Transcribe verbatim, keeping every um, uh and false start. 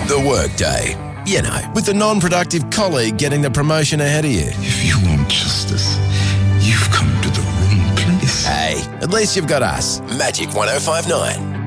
The workday. You know, with the non-productive colleague getting the promotion ahead of you. If you want justice, you've come to the wrong place. Hey, at least you've got us. Magic one oh five nine.